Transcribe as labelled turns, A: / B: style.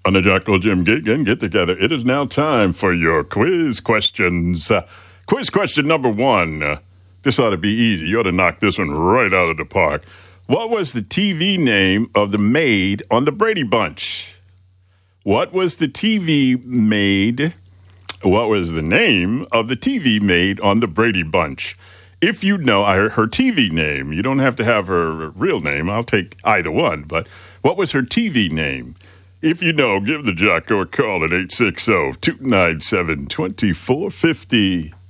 A: On the Jocko Jim Giggan get together. It is now time for your quiz questions. Quiz question number one. This ought to be easy. You ought to knock this one right out of the park. What was the TV name of the maid on the Brady Bunch? What was the name of the TV maid on the Brady Bunch? If you know her TV name, you don't have to have her real name. I'll take either one. But what was her TV name? If you know, give the Jocko a call at 860-297-2450.